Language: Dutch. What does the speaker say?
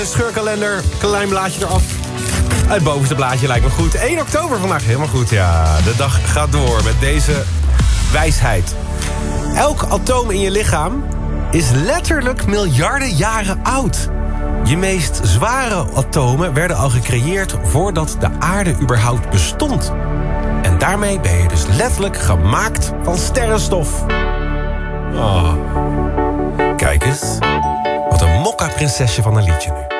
Scheurkalender, klein blaadje eraf. Het bovenste blaadje lijkt me goed. 1 oktober vandaag, helemaal goed. Ja, de dag gaat door met deze wijsheid. Elk atoom in je lichaam is letterlijk miljarden jaren oud. Je meest zware atomen werden al gecreëerd voordat de aarde überhaupt bestond. En daarmee ben je dus letterlijk gemaakt van sterrenstof. Oh. Kijk eens, wat een mokka-prinsesje van een liedje nu.